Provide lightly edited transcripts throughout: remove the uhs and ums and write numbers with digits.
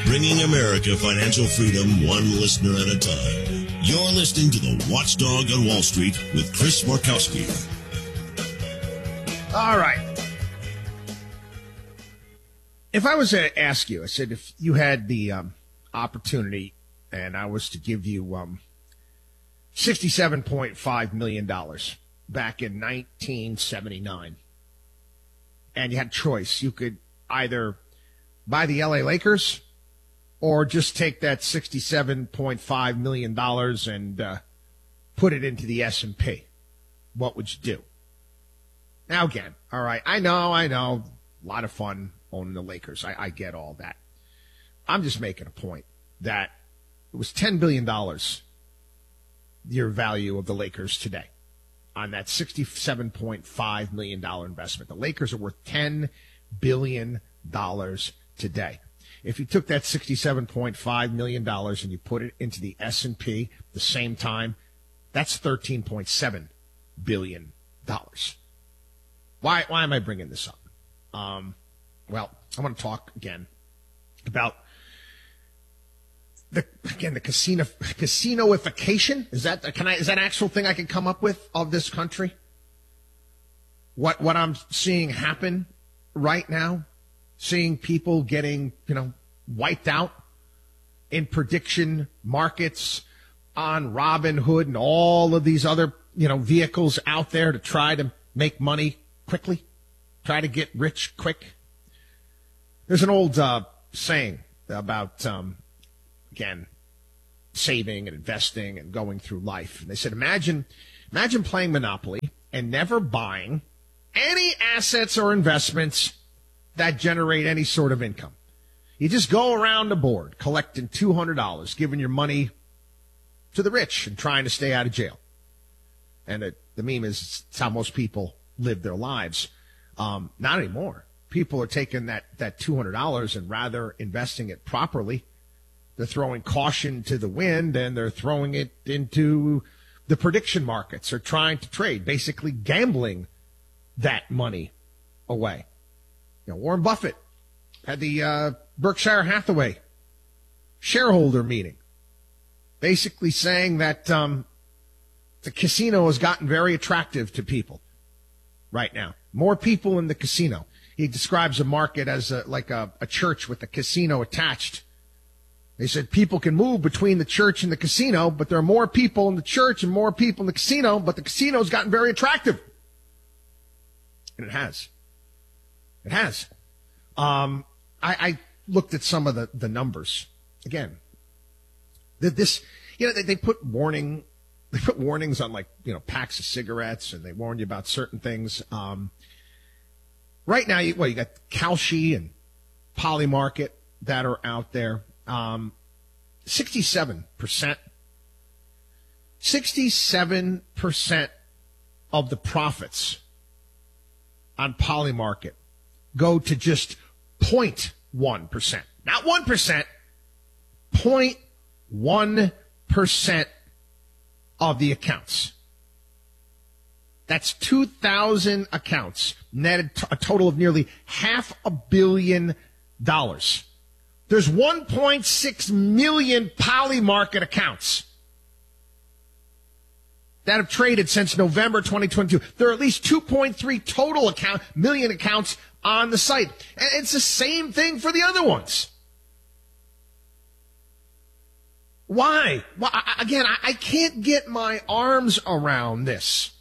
bringing America financial freedom one listener at a time. You're listening to the Watchdog on Wall Street with Chris Markowski. All right. If I was to ask you, I said if you had the opportunity and I was to give you $67.5 million back in 1979, and you had a choice, you could either buy the LA Lakers or just take that $67.5 million and put it into the S&P. What would you do? Now, again, all right, I know, a lot of fun owning the Lakers. I get all that. I'm just making a point that it was $10 billion, your value of the Lakers today, on that $67.5 million investment. The Lakers are worth $10 billion today. If you took that $67.5 million and you put it into the S&P at the same time, that's $13.7 billion. Why am I bringing this up? Well, I want to talk again about the casinoification. Is that an actual thing I can come up with of this country? What I'm seeing happen right now, seeing people getting, wiped out in prediction markets on Robinhood and all of these other, vehicles out there to try to make money quickly, try to get rich quick. There's an old saying about, again, saving and investing and going through life. And they said, imagine playing Monopoly and never buying any assets or investments that generate any sort of income. You just go around the board collecting $200, giving your money to the rich and trying to stay out of jail. And the meme is it's how most people live their lives. Not anymore. People are taking that $200 and rather investing it properly. They're throwing caution to the wind and they're throwing it into the prediction markets or trying to trade, basically gambling that money away. Warren Buffett had the Berkshire Hathaway shareholder meeting, basically saying that the casino has gotten very attractive to people right now. More people in the casino. He describes a market as like a church with a casino attached. They said people can move between the church and the casino, but there are more people in the church and more people in the casino, but the casino's gotten very attractive. And it has. It has. I looked at some of the numbers. Again, they put warnings on packs of cigarettes and they warn you about certain things. Right now, you got Kalshi and Polymarket that are out there. 67% of the profits on Polymarket go to just 0.1%. Not 1%, 0.1% of the accounts. That's 2,000 accounts, netted a total of nearly $500 million. There's 1.6 million Polymarket accounts that have traded since November 2022. There are at least 2.3 million accounts on the site. And it's the same thing for the other ones. Why? Well, again, I can't get my arms around this.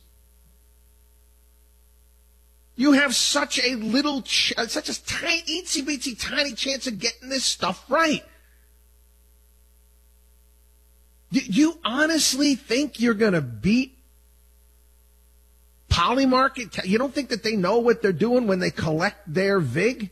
You have such a such a tiny, itsy-bitsy, tiny chance of getting this stuff right. Do you honestly think you're going to beat Polymarket? You don't think that they know what they're doing when they collect their VIG?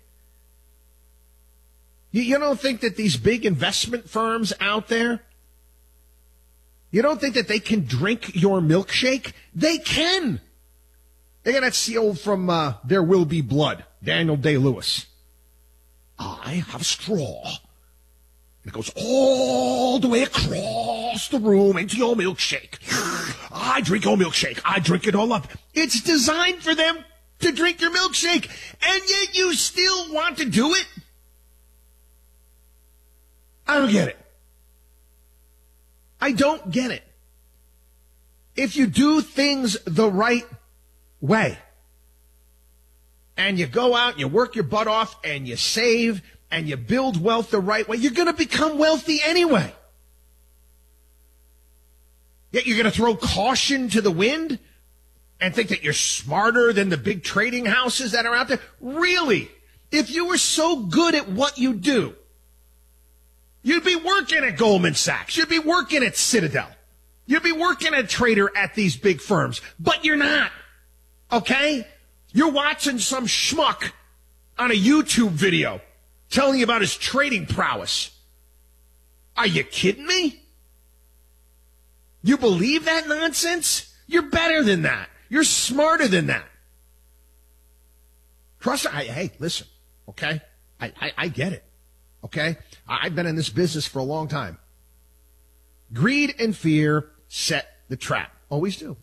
You don't think that these big investment firms out there, you don't think that they can drink your milkshake? They can. They got that seal from There Will Be Blood, Daniel Day-Lewis. I have a straw. And it goes all the way across the room into your milkshake. I drink your milkshake. I drink it all up. It's designed for them to drink your milkshake. And yet you still want to do it? don't get it. I don't get it. If you do things the right way, and you go out, you work your butt off, and you save, and you build wealth the right way, you're going to become wealthy anyway. Yet you're going to throw caution to the wind and think that you're smarter than the big trading houses that are out there? Really? If you were so good at what you do, you'd be working at Goldman Sachs. You'd be working at Citadel. You'd be working a trader at these big firms. But you're not. Okay? You're watching some schmuck on a YouTube video telling you about his trading prowess. Are you kidding me? You believe that nonsense? You're better than that. You're smarter than that. Trust me. Hey, listen, okay? I get it, okay? I've been in this business for a long time. Greed and fear set the trap. Always do.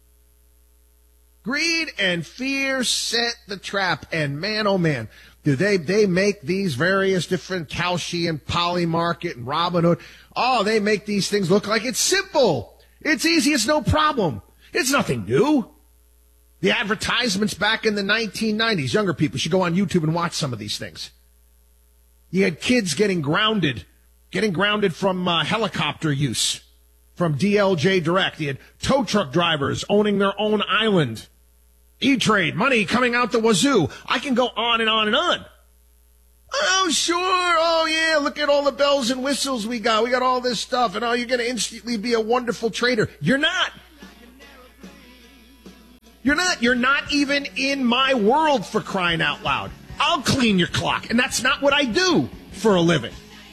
Greed and fear set the trap. And man, oh man, do they make these various different Kalshi and Polymarket and Robinhood. Oh, they make these things look like it's simple. It's easy. It's no problem. It's nothing new. The advertisements back in the 1990s, younger people should go on YouTube and watch some of these things. You had kids getting grounded from helicopter use, from DLJ Direct. You had tow truck drivers owning their own island. E-Trade, money coming out the wazoo. I can go on and on and on. Oh, sure. Oh, yeah. Look at all the bells and whistles we got. We got all this stuff. And oh, you're going to instantly be a wonderful trader. You're not. You're not. You're not even in my world, for crying out loud. I'll clean your clock. And that's not what I do for a living.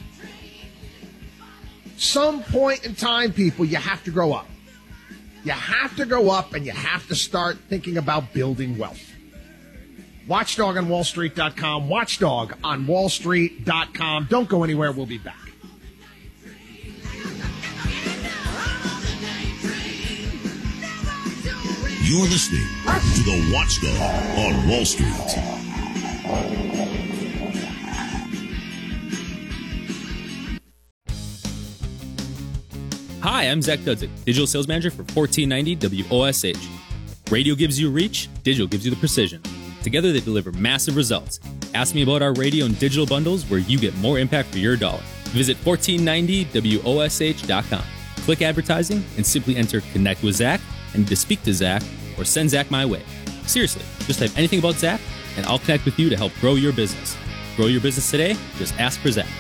Some point in time, people, you have to grow up. You have to grow up and you have to start thinking about building wealth. WatchDogOnWallStreet.com. WatchDogOnWallStreet.com. Don't go anywhere. We'll be back. You're listening to the Watchdog on Wall Street. Hi, I'm Zach Dudzik, Digital Sales Manager for 1490 WOSH. Radio gives you reach, digital gives you the precision. Together they deliver massive results. Ask me about our radio and digital bundles where you get more impact for your dollar. Visit 1490WOSH.com. Click advertising and simply enter Connect with Zach and to speak to Zach or send Zach my way. Seriously, just type anything about Zach and I'll connect with you to help grow your business. Grow your business today? Just ask for Zach.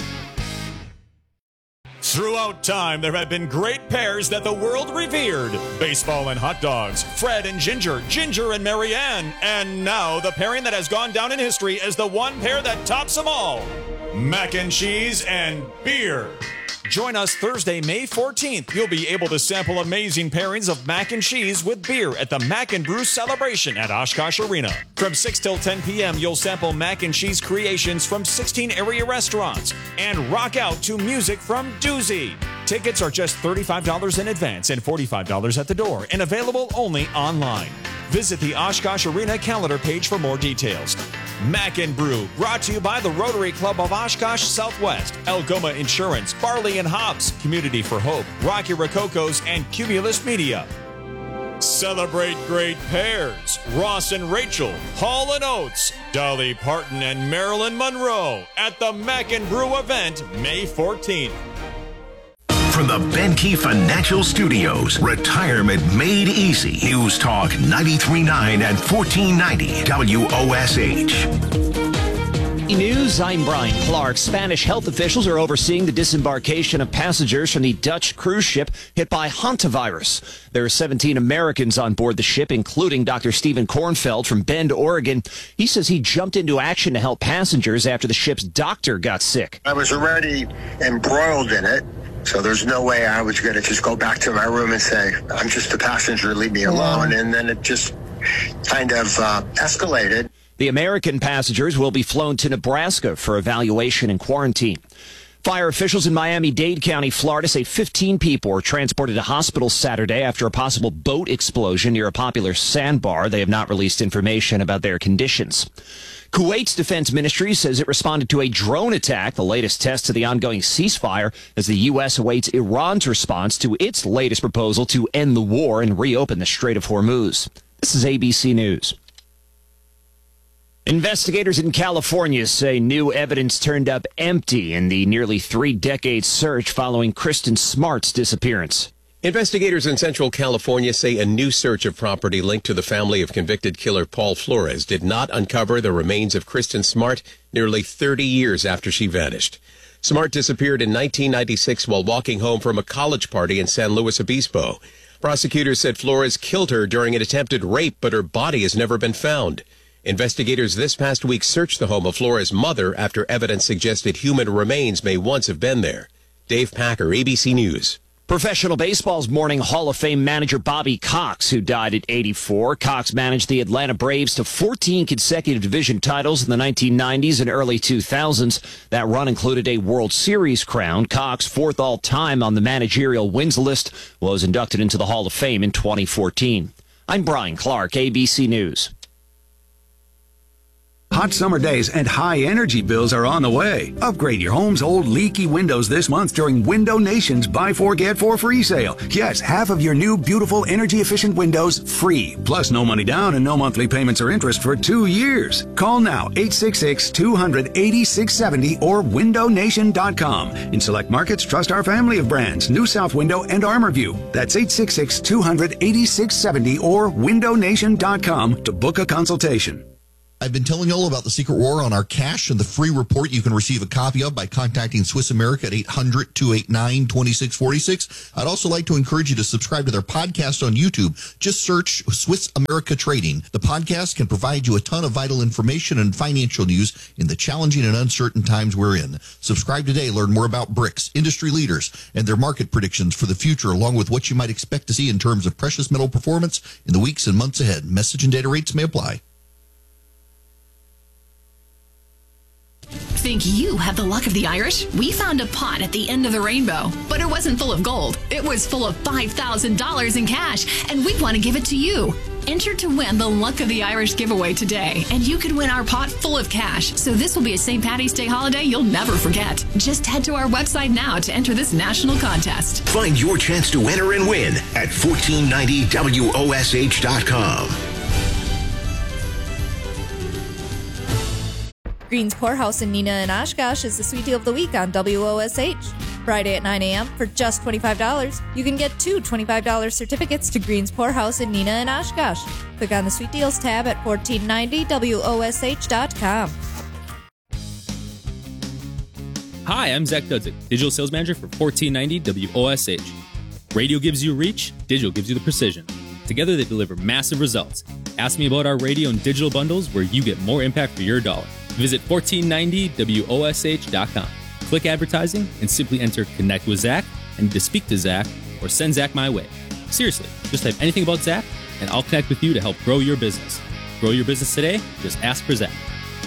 Throughout time, there have been great pairs that the world revered. Baseball and hot dogs, Fred and Ginger, Ginger and Marianne, and now the pairing that has gone down in history as the one pair that tops them all, mac and cheese and beer. Join us Thursday, May 14th. You'll be able to sample amazing pairings of mac and cheese with beer at the Mac and Brew Celebration at Oshkosh Arena. From 6 till 10 p.m., you'll sample mac and cheese creations from 16 area restaurants and rock out to music from Doozy. Tickets are just $35 in advance and $45 at the door and available only online. Visit the Oshkosh Arena calendar page for more details. Mac and Brew, brought to you by the Rotary Club of Oshkosh Southwest, Algoma Insurance, Barley and Hobbs, Community for Hope, Rocky Rococos, and Cumulus Media. Celebrate great pairs. Ross and Rachel, Hall & Oates, Dolly Parton and Marilyn Monroe at the Mac and Brew event May 14th. From the Benke Financial Studios, retirement made easy. News Talk 93.9 and 1490 WOSH. News, I'm Brian Clark. Spanish health officials are overseeing the disembarkation of passengers from the Dutch cruise ship hit by hantavirus. There are 17 Americans on board the ship, including Dr. Stephen Kornfeld from Bend, Oregon. He says he jumped into action to help passengers after the ship's doctor got sick. I was already embroiled in it, so there's no way I was going to just go back to my room and say, I'm just a passenger, leave me alone. And then it just kind of escalated. The American passengers will be flown to Nebraska for evaluation and quarantine. Fire officials in Miami-Dade County, Florida, say 15 people were transported to hospitals Saturday after a possible boat explosion near a popular sandbar. They have not released information about their conditions. Kuwait's defense ministry says it responded to a drone attack, the latest test of the ongoing ceasefire, as the U.S. awaits Iran's response to its latest proposal to end the war and reopen the Strait of Hormuz. This is ABC News. Investigators in California say new evidence turned up empty in the nearly 3-decade search following Kristen Smart's disappearance. Investigators in Central California say a new search of property linked to the family of convicted killer Paul Flores did not uncover the remains of Kristen Smart nearly 30 years after she vanished. Smart disappeared in 1996 while walking home from a college party in San Luis Obispo. Prosecutors said Flores killed her during an attempted rape, but her body has never been found. Investigators this past week searched the home of Flores' mother after evidence suggested human remains may once have been there. Dave Packer, ABC News. Professional baseball's mourning Hall of Fame manager Bobby Cox, who died at 84. Cox managed the Atlanta Braves to 14 consecutive division titles in the 1990s and early 2000s. That run included a World Series crown. Cox, fourth all-time on the managerial wins list, was inducted into the Hall of Fame in 2014. I'm Brian Clark, ABC News. Hot summer days and high energy bills are on the way. Upgrade your home's old leaky windows this month during Window Nation's Buy 4 Get 4 free sale. Yes, half of your new beautiful energy efficient windows free. Plus no money down and no monthly payments or interest for 2 years. Call now 866-200-8670 or windownation.com. In select markets, trust our family of brands, New South Window and ArmorView. That's 866-200-8670 or windownation.com to book a consultation. I've been telling you all about the Secret War on our cash and the free report you can receive a copy of by contacting Swiss America at 800-289-2646. I'd also like to encourage you to subscribe to their podcast on YouTube. Just search Swiss America Trading. The podcast can provide you a ton of vital information and financial news in the challenging and uncertain times we're in. Subscribe today. Learn more about BRICS, industry leaders, and their market predictions for the future, along with what you might expect to see in terms of precious metal performance in the weeks and months ahead. Message and data rates may apply. Think you have the luck of the Irish? We found a pot at the end of the rainbow, but it wasn't full of gold. It was full of $5,000 in cash, and we want to give it to you. Enter to win the Luck of the Irish giveaway today, and you could win our pot full of cash. So this will be a St. Paddy's Day holiday you'll never forget. Just head to our website now to enter this national contest. Find your chance to enter and win at 1490wosh.com. Green's Poorhouse in Neenah and Oshkosh is the sweet deal of the week on WOSH. Friday at 9 a.m. for just $25, you can get 2 $25 certificates to Green's Poorhouse in Neenah and Oshkosh. Click on the Sweet Deals tab at 1490wosh.com. Hi, I'm Zach Dudzik, Digital Sales Manager for 1490 WOSH. Radio gives you reach, digital gives you the precision. Together they deliver massive results. Ask me about our radio and digital bundles where you get more impact for your dollar. Visit 1490wosh.com. Click advertising and simply enter Connect with Zach and to speak to Zach or send Zach my way. Seriously, just type anything about Zach and I'll connect with you to help grow your business. Grow your business today? Just ask for Zach.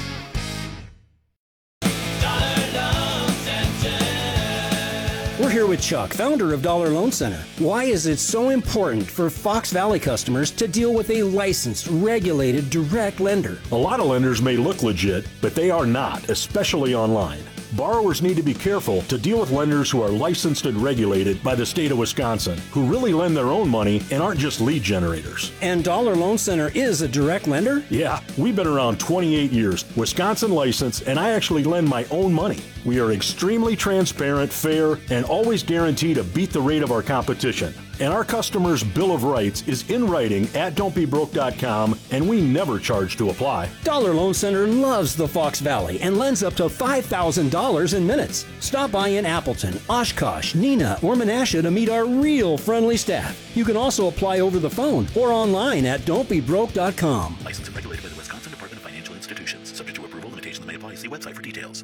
We're here with Chuck, founder of Dollar Loan Center. Why is it so important for Fox Valley customers to deal with a licensed, regulated, direct lender? A lot of lenders may look legit, but they are not, especially online. Borrowers need to be careful to deal with lenders who are licensed and regulated by the state of Wisconsin, who really lend their own money and aren't just lead generators. And Dollar Loan Center is a direct lender? Yeah, we've been around 28 years, Wisconsin licensed, and I actually lend my own money. We are extremely transparent, fair, and always guarantee to beat the rate of our competition. And our customers' Bill of Rights is in writing at don'tbebroke.com, and we never charge to apply. Dollar Loan Center loves the Fox Valley and lends up to $5,000 in minutes. Stop by in Appleton, Oshkosh, Neenah, or Menasha to meet our real friendly staff. You can also apply over the phone or online at don'tbebroke.com. Licensed and regulated by the Wisconsin Department of Financial Institutions. Subject to approval, limitations may apply. See website for details.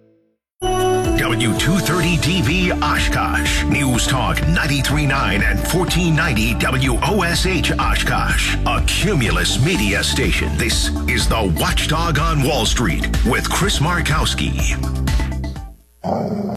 W230DB Oshkosh. News Talk 93.9 and 1490 WOSH Oshkosh. A Cumulus media station. This is the Watchdog on Wall Street with Chris Markowski. Well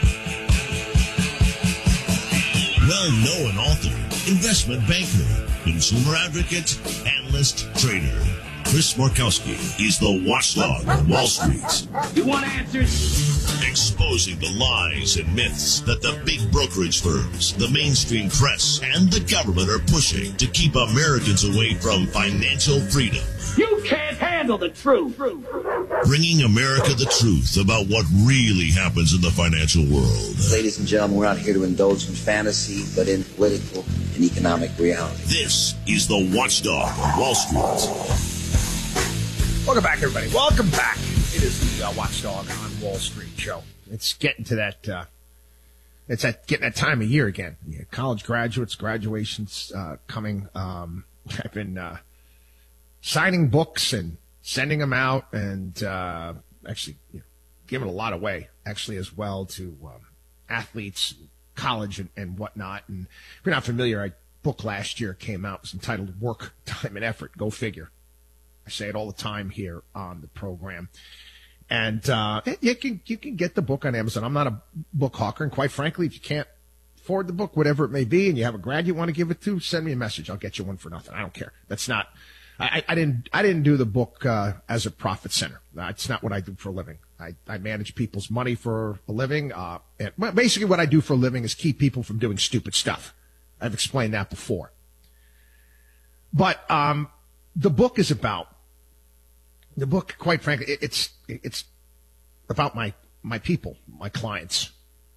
known author, investment banker, consumer advocate, analyst, trader. Chris Markowski is the watchdog on Wall Street. You want answers? Exposing the lies and myths that the big brokerage firms, the mainstream press, and the government are pushing to keep Americans away from financial freedom. You can't handle the truth. Bringing America the truth about what really happens in the financial world. Ladies and gentlemen, we're not here to indulge in fantasy, but in political and economic reality. This is the Watchdog on Wall Street. Welcome back, everybody. Welcome back. It is the Watchdog on Wall Street show. It's getting to that. Getting that time of year again. Yeah, college graduates, graduations coming. I've been signing books and sending them out, and actually giving a lot away, actually, as well to athletes, college, and whatnot. And if you're not familiar, a book last year came out. It was entitled "Work, Time, and Effort." Go figure. I say it all the time here on the program. And you can get the book on Amazon. I'm not a book hawker, and quite frankly, if you can't afford the book, whatever it may be, and you have a grad you want to give it to, send me a message. I'll get you one for nothing. I don't care. That's not. I didn't do the book as a profit center. That's not what I do for a living. I manage people's money for a living. And basically, what I do for a living is keep people from doing stupid stuff. I've explained that before. But the book is about. The book, quite frankly, it's about my people, my clients,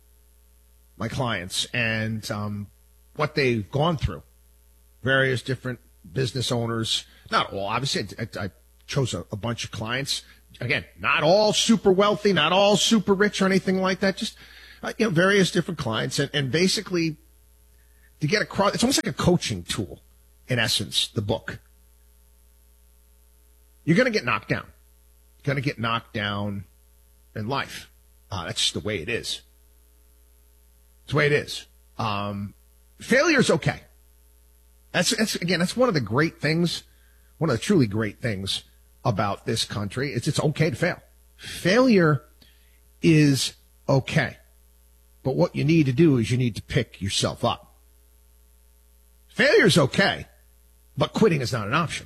and what they've gone through. Various different business owners, not all, obviously. I chose a bunch of clients. Again, not all super wealthy, not all super rich or anything like that. Just various different clients, and basically to get across. It's almost like a coaching tool, in essence. The book. You're going to get knocked down. You're going to get knocked down in life. That's just the way it is. It's the way it is. Failure is okay. That's one of the great things, one of the truly great things about this country. It's okay to fail. Failure is okay. But what you need to do is you need to pick yourself up. Failure is okay, but quitting is not an option.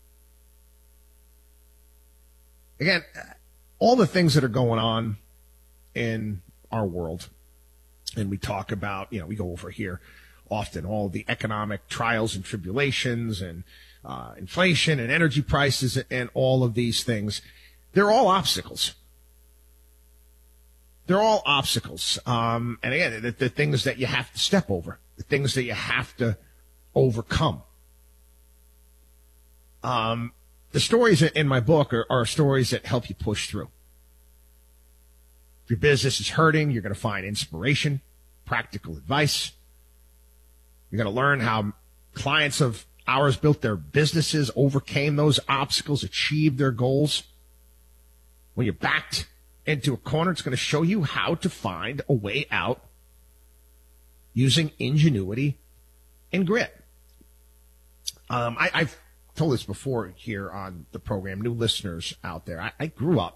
Again, all the things that are going on in our world, and we talk about, we go over here often, all the economic trials and tribulations and inflation and energy prices and all of these things, they're all obstacles. They're all obstacles. And again, the things that you have to step over, the things that you have to overcome. The stories in my book are stories that help you push through. If your business is hurting, you're going to find inspiration, practical advice. You're going to learn how clients of ours built their businesses, overcame those obstacles, achieved their goals. When you're backed into a corner, it's going to show you how to find a way out using ingenuity and grit. I've told this before here on the program, new listeners out there. I grew up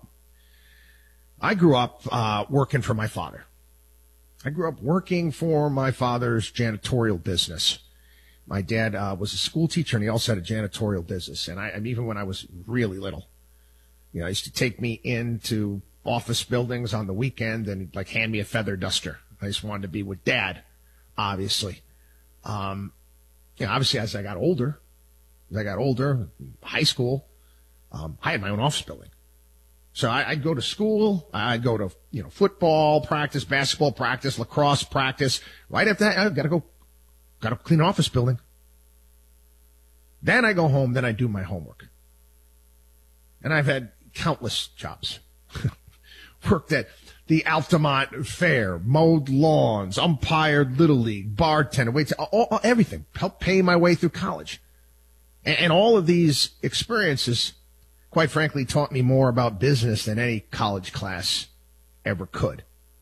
working for my father. I grew up working for my father's janitorial business. My dad was a school teacher, and he also had a janitorial business. And even when I was really little, he used to take me into office buildings on the weekend and he'd hand me a feather duster. I just wanted to be with Dad, obviously. Obviously as I got older, high school, I had my own office building. So I'd go to school, I'd go to, football practice, basketball practice, lacrosse practice. Right after that, I've got to clean an office building. Then I go home, then I do my homework. And I've had countless jobs. Worked at the Altamont Fair, mowed lawns, umpired Little League, bartender, wait, everything. Helped pay my way through college. And all of these experiences, quite frankly, taught me more about business than any college class ever could.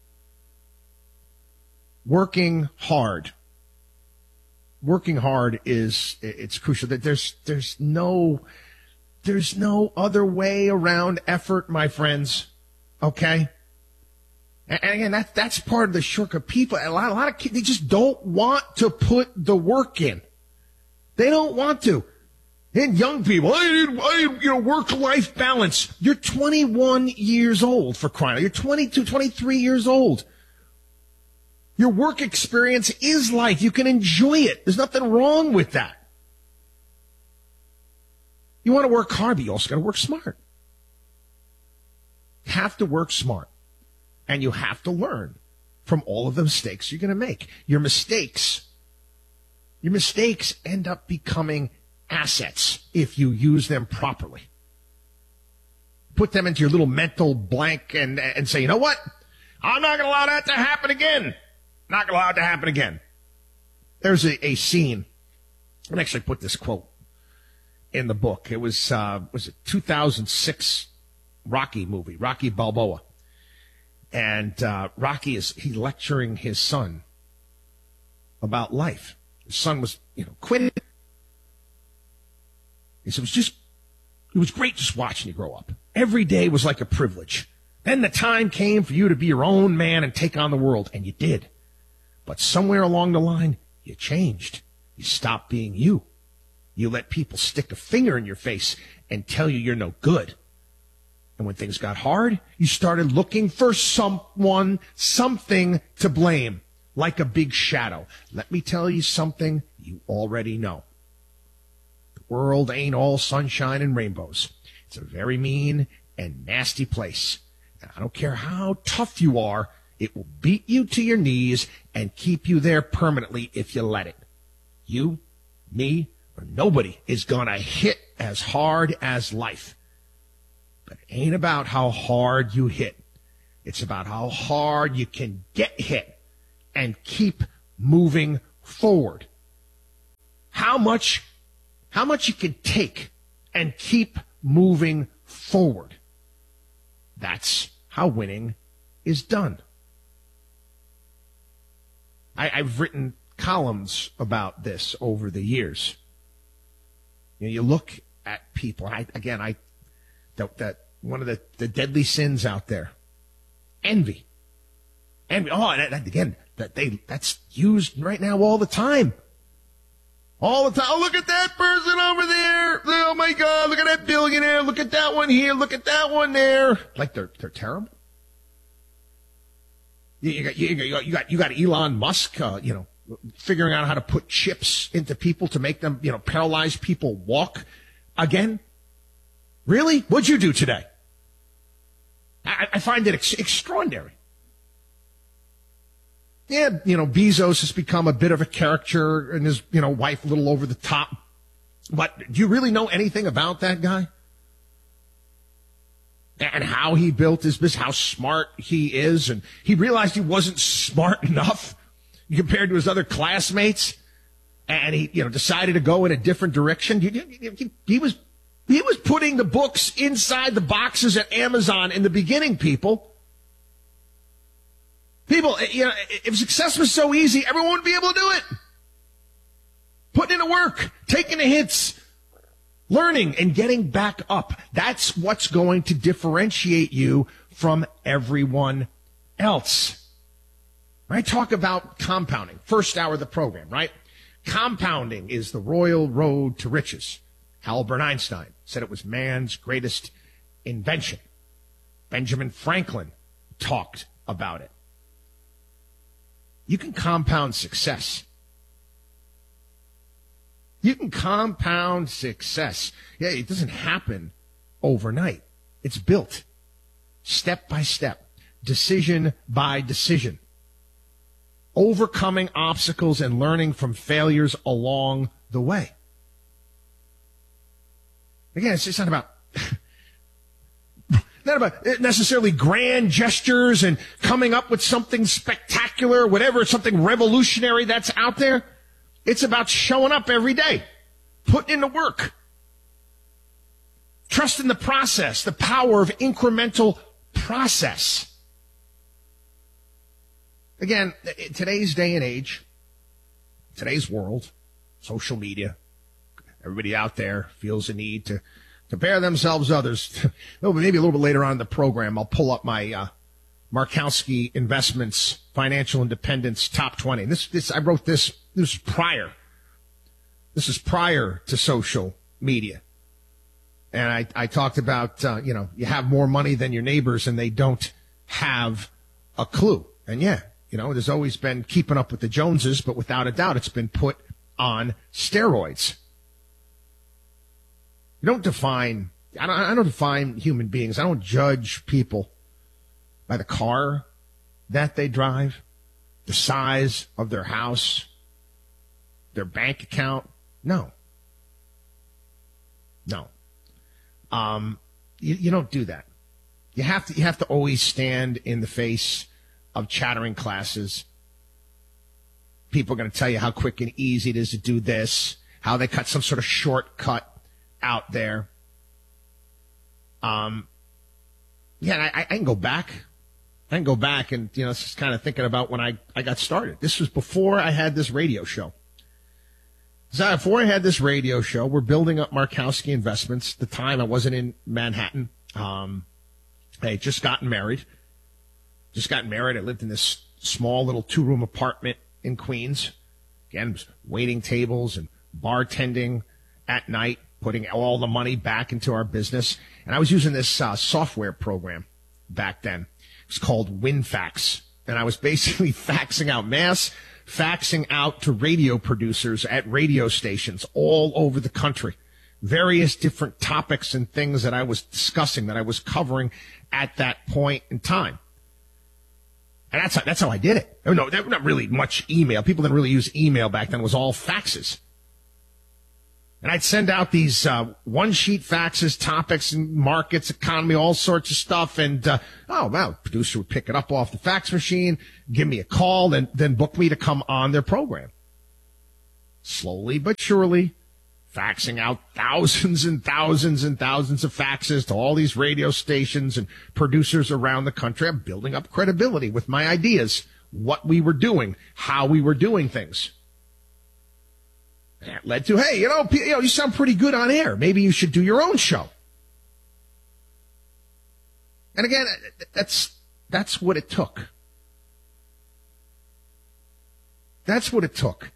Working hard it's crucial. That there's no other way around effort, my friends. Okay? And again, that's part of the shortcut. People, a lot of kids, they just don't want to put the work in. They don't want to. And young people, I need work-life balance. You're 21 years old, for crying out. You're 22, 23 years old. Your work experience is life. You can enjoy it. There's nothing wrong with that. You want to work hard, but you also got to work smart. You have to work smart. And you have to learn from all of the mistakes you're going to make. Your mistakes end up becoming assets if you use them properly. Put them into your little mental blank and say, you know what? I'm not going to allow that to happen again. Not going to allow it to happen again. There's a scene. I actually put this quote in the book. It was a 2006 Rocky movie, Rocky Balboa. And Rocky he's lecturing his son about life. His son was, quitting. He said, it was great just watching you grow up. Every day was like a privilege. Then the time came for you to be your own man and take on the world, and you did. But somewhere along the line, you changed. You stopped being you. You let people stick a finger in your face and tell you you're no good. And when things got hard, you started looking for something to blame, like a big shadow. Let me tell you something you already know. The world ain't all sunshine and rainbows. It's a very mean and nasty place. And I don't care how tough you are, it will beat you to your knees and keep you there permanently if you let it. You, me, or nobody is gonna hit as hard as life. But it ain't about how hard you hit. It's about how hard you can get hit and keep moving forward. How much you can take and keep moving forward. That's how winning is done. I've written columns about this over the years. You look at people. That one of the deadly sins out there, envy. That's used right now all the time. All the time. Oh, look at that person over there. Oh my God, look at that billionaire. Look at that one here. Look at that one there. Like they're terrible. You got Elon Musk, figuring out how to put chips into people to make them, paralyze people walk again. Really? What'd you do today? I find it extraordinary. Yeah, Bezos has become a bit of a caricature and his, wife a little over the top. But do you really know anything about that guy? And how he built his business, how smart he is. And he realized he wasn't smart enough compared to his other classmates. And he, decided to go in a different direction. He was putting the books inside the boxes at Amazon in the beginning, people. People, if success was so easy, everyone would be able to do it. Putting in the work, taking the hits, learning and getting back up. That's what's going to differentiate you from everyone else. I talk about compounding, first hour of the program, right? Compounding is the royal road to riches. Albert Einstein said it was man's greatest invention. Benjamin Franklin talked about it. You can compound success. You can compound success. Yeah, it doesn't happen overnight. It's built step by step, decision by decision, overcoming obstacles and learning from failures along the way. Again, it's not about necessarily grand gestures and coming up with something spectacular, whatever, something revolutionary that's out there. It's about showing up every day, putting in the work, trusting the process, the power of incremental process. Again, in today's day and age, today's world, social media, everybody out there feels a need to compare themselves to others. Maybe a little bit later on in the program, I'll pull up my Markowski Investments Financial Independence Top 20. I wrote this prior This is prior to social media. And I talked about, you have more money than your neighbors and they don't have a clue. And yeah, there's always been keeping up with the Joneses, but without a doubt, it's been put on steroids. I don't define human beings. I don't judge people by the car that they drive, the size of their house, their bank account. No. You don't do that. You have to always stand in the face of chattering classes. People are going to tell you how quick and easy it is to do this, how they cut some sort of shortcut out there. I can go back. I can go back and, just kind of thinking about when I got started. This was before I had this radio show. So before I had this radio show, we're building up Markowski Investments. At the time, I wasn't in Manhattan. I had just gotten married. I lived in this small little 2-room apartment in Queens. Again, was waiting tables and bartending at night, putting all the money back into our business. And I was using this software program back then. It was called WinFax. And I was basically faxing out to radio producers at radio stations all over the country. Various different topics and things that I was discussing, that I was covering at that point in time. And that's how I did it. No, there was not really much email. People didn't really use email back then. It was all faxes. And I'd send out these one-sheet faxes, topics and markets, economy, all sorts of stuff. And, the producer would pick it up off the fax machine, give me a call, and then book me to come on their program. Slowly but surely, faxing out thousands and thousands and thousands of faxes to all these radio stations and producers around the country. I'm building up credibility with my ideas, what we were doing, how we were doing things. That led to, hey, you sound pretty good on air. Maybe you should do your own show. And again, that's what it took. That's what it took.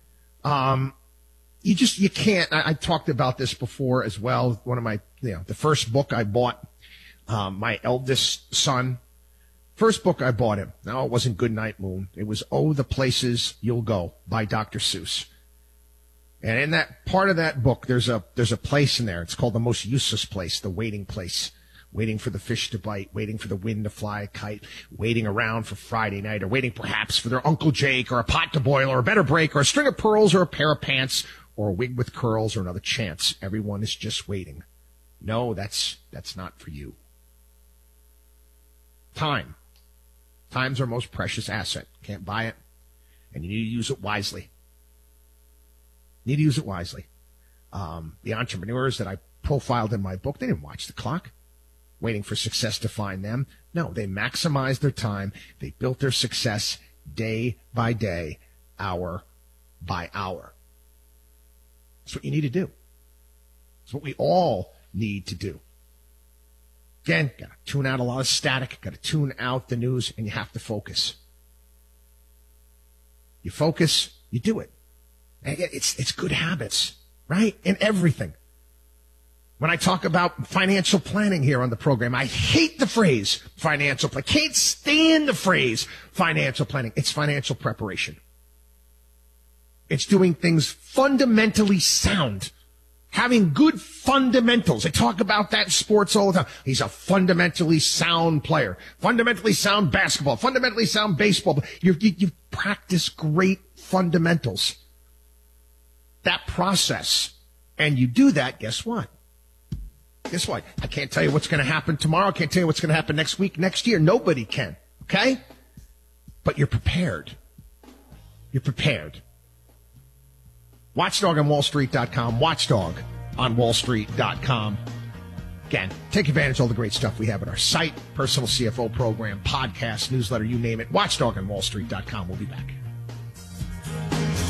You can't. I talked about this before as well. One of my, the first book I bought, my eldest son, first book I bought him. No, it wasn't Goodnight Moon. It was Oh, the Places You'll Go by Dr. Seuss. And in that part of that book, there's a place in there. It's called The Most Useless Place, the waiting place. Waiting for the fish to bite, waiting for the wind to fly a kite, waiting around for Friday night, or waiting perhaps for their Uncle Jake, or a pot to boil, or a better break, or a string of pearls, or a pair of pants, or a wig with curls, or another chance. Everyone is just waiting. No, that's not for you. Time. Time's our most precious asset. Can't buy it, and you need to use it wisely. The entrepreneurs that I profiled in my book, they didn't watch the clock, waiting for success to find them. No, they maximized their time. They built their success day by day, hour by hour. That's what you need to do. It's what we all need to do. Again, got to tune out a lot of static, got to tune out the news, and you have to focus. You focus, you do it. It's good habits, right? In everything. When I talk about financial planning here on the program, I hate the phrase financial planning. I can't stand the phrase financial planning. It's financial preparation. It's doing things fundamentally sound. Having good fundamentals. They talk about that in sports all the time. He's a fundamentally sound player. Fundamentally sound basketball. Fundamentally sound baseball. You practice great fundamentals. That process. And you do that, guess what? Guess what? I can't tell you what's going to happen tomorrow. I can't tell you what's going to happen next week, next year. Nobody can. Okay? But you're prepared. You're prepared. WatchdogOnWallStreet.com. WatchdogOnWallStreet.com. Again, take advantage of all the great stuff we have at our site, personal CFO program, podcast, newsletter, you name it. WatchdogOnWallStreet.com. We'll be back.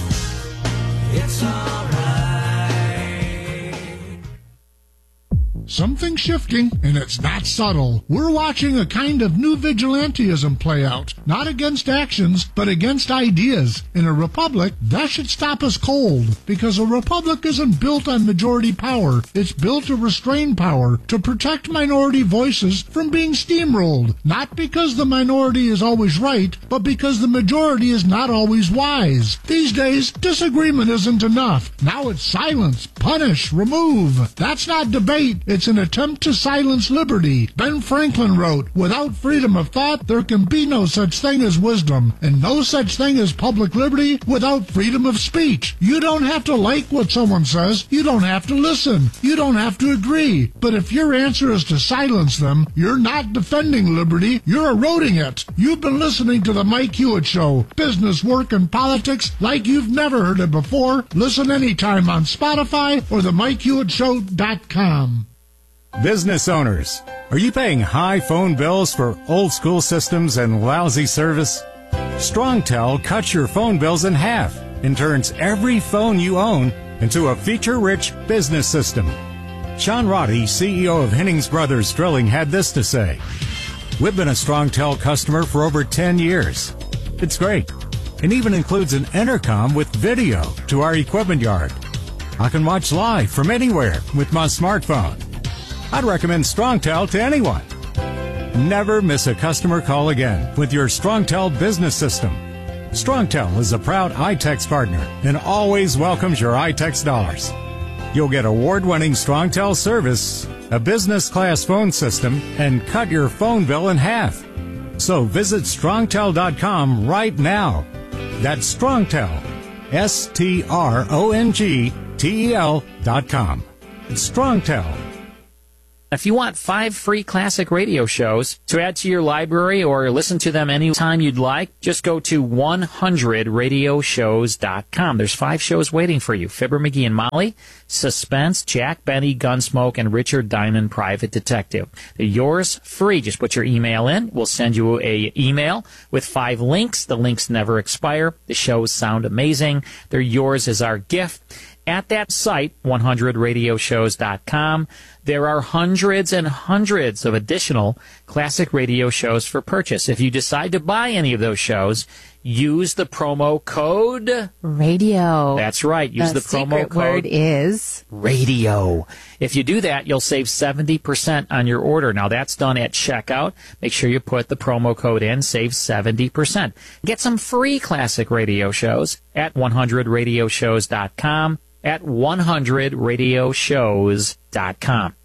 It's all right. something's shifting, and it's not subtle. We're watching a kind of new vigilantism play out, not against actions, but against ideas. In a republic, that should stop us cold, because a republic isn't built on majority power. It's built to restrain power, to protect minority voices from being steamrolled, not because the minority is always right, but because the majority is not always wise. These days, disagreement isn't enough. Now it's silence, punish, remove. That's not debate. It's an attempt to silence liberty. Ben Franklin wrote, "Without freedom of thought, there can be no such thing as wisdom, and no such thing as public liberty without freedom of speech." You don't have to like what someone says. You don't have to listen. You don't have to agree. But if your answer is to silence them, you're not defending liberty. You're eroding it. You've been listening to The Mike Hewitt Show. Business, work, and politics like you've never heard it before. Listen anytime on Spotify or themikehewittShow.com. Business owners, are you paying high phone bills for old school systems and lousy service? StrongTel cuts your phone bills in half and turns every phone you own into a feature-rich business system. Sean Roddy, CEO of Hennings Brothers Drilling, had this to say: "We've been a StrongTel customer for over 10 years. It's great. It even includes an intercom with video to our equipment yard. I can watch live from anywhere with my smartphone. I'd recommend StrongTel to anyone. Never miss a customer call again with your StrongTel business system. StrongTel is a proud iTex partner and always welcomes your iTex dollars. You'll get award-winning StrongTel service, a business-class phone system, and cut your phone bill in half. So visit StrongTel.com right now. That's StrongTel, StrongTel.com. It's StrongTel. If you want 5 free classic radio shows to add to your library or listen to them anytime you'd like, just go to 100radioshows.com. There's 5 shows waiting for you. Fibber, McGee, and Molly, Suspense, Jack Benny, Gunsmoke, and Richard Diamond, Private Detective. They're yours free. Just put your email in. We'll send you an email with 5 links. The links never expire. The shows sound amazing. They're yours as our gift. At that site, 100radioshows.com, there are hundreds and hundreds of additional classic radio shows for purchase. If you decide to buy any of those shows, use the promo code radio. That's right. Use the promo secret code word is radio. If you do that, you'll save 70% on your order. Now, that's done at checkout. Make sure you put the promo code in, save 70%. Get some free classic radio shows at 100radioshows.com, at 100radioshows.com.